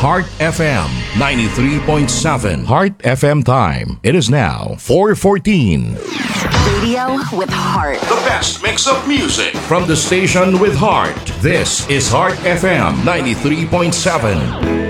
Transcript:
Heart FM 93.7. Heart FM time. It is now 4:14. Radio with heart. The best mix of music from the station with heart. This is Heart FM 93.7.